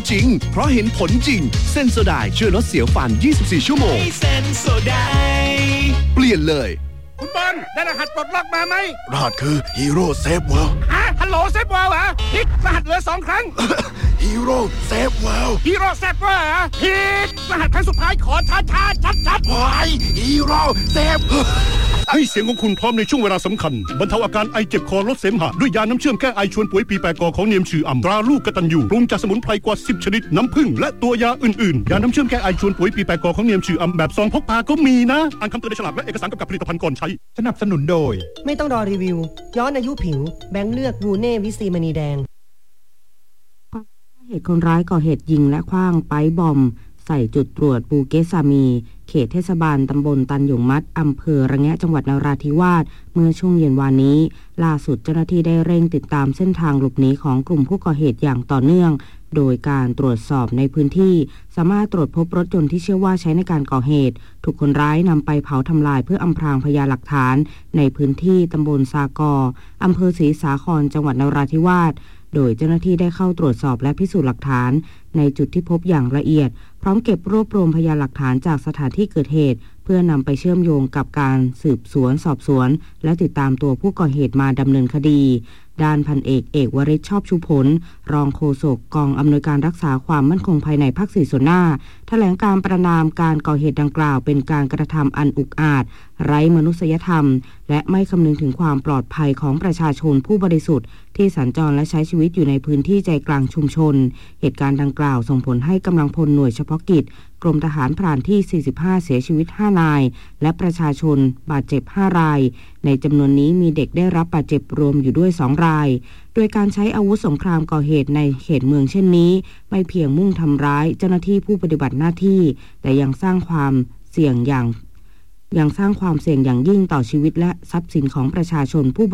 จริงเพราะเห็นผลจริงเซนโซไดช่วยลดเสียวฟัน24ชั่วโมงเซนโซไดเปลี่ยนเลยคุณบอลได้รหัสปลดล็อกมาไหมรหัสคือฮีโร่เซฟเวิลด์ฮัลโหลเซฟเวิลด์เหรอพิกรหัสเหลือ2ครั้งฮีโร่เซฟเวิลด์ฮีโร่เซฟเวิลด์เหรอพิกรหัสครั้งสุดท้ายขอช้าชัดวายฮีโร่เซฟให้เสียงของคุณพร้อมในช่วงเวลาสำคัญบรรเทาอาการไอเจ็บคอลดเสมหะด้วยยาน้ำเชื่อมแก้ไอชวนป่วยปีแปรกอของเนียมชื่ออ่ำตราลูกกตัญญูปรุงจากสมุนไพรกว่า10ชนิดน้ำผึ้งและตัวยาอื่นๆยาน้ำเชื่อมแก้ไอชวนป่วยปีแปรกอของเนียมชื่ออ่ำแบบซองพกพาก็มีนะอ่านคำเตือนในฉลากและเอกสารกำกับผลิตภัณฑ์ก่อนใช้สนับสนุนโดยไม่ต้องรอรีวิวย้อนอายุผิวแบงค์เลือกวูเน่วิซีมณีแดงเหตุคนร้ายก่อเหตุยิงและขว้างไปบอมใส่จุดตรวจปูเกสามีเขตเทศบาลตำบลตันหยงมัดอำเภอระแงะจังหวัดนราธิวาสเมื่อช่วงเย็นวานนี้ล่าสุดเจ้าหน้าที่ได้เร่งติดตามเส้นทางหลบหนีของกลุ่มผู้ก่อเหตุอย่างต่อเนื่องโดยการตรวจสอบในพื้นที่สามารถตรวจพบรถยนต์ที่เชื่อว่าใช้ในการก่อเหตุถูกคนร้ายนำไปเผาทำลายเพื่ออำพรางพยานหลักฐานในพื้นที่ตำบลซากออำเภอศรีสาครจังหวัดนราธิวาสโดยเจ้าหน้าที่ได้เข้าตรวจสอบและพิสูจน์หลักฐานในจุดที่พบอย่างละเอียดพร้อมเก็บรวบรวมพยานหลักฐานจากสถานที่เกิดเหตุเพื่อนำไปเชื่อมโยงกับการสืบสวนสอบสวนและติดตามตัวผู้ก่อเหตุมาดำเนินคดีด้านพันเอกวริศชอบชูผลรองโฆษกกองอำนวยการรักษาความมั่นคงภายในภาค 4 ส่วนหน้าแถลงการประณามการก่อเหตุดังกล่าวเป็นการกระทำอันอุกอาจไร้มนุษยธรรมและไม่คำนึงถึงความปลอดภัยของประชาชนผู้บริสุทธิ์ที่สัญจรและใช้ชีวิตอยู่ในพื้นที่ใจกลางชุมชนเหตุการณ์ดังกล่าวส่งผลให้กำลังพลหน่วยเฉพาะกิจกรมทหารพรานที่45เสียชีวิต5นายและประชาชนบาดเจ็บ5รายในจำนวนนี้มีเด็กได้รับบาดเจ็บรวมอยู่ด้วย2รายโดยการใช้อาวุธสงครามก่อเหตุในเขตเมืองเช่นนี้ไม่เพียงมุ่งทำร้ายเจ้าหน้าที่ผู้ปฏิบัติหน้าที่แต่ยังสร้างความเสี่ยงอย่างยิ่งต่อชีวิตและทรัพย์สินของประชาชนผู้